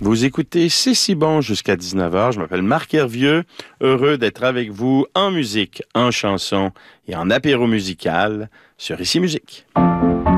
Vous écoutez C'est si bon jusqu'à 19h. Je m'appelle Marc Hervieux. Heureux d'être avec vous en musique, en chanson et en apéro musical sur Ici Musique.